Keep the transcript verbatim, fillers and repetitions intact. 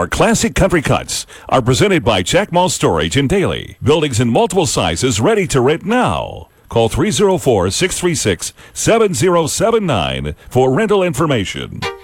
Our classic country cuts are presented by Jackmall Storage in Daly. Buildings in multiple sizes ready to rent now. Call three oh four, six three six, seven oh seven nine for rental information.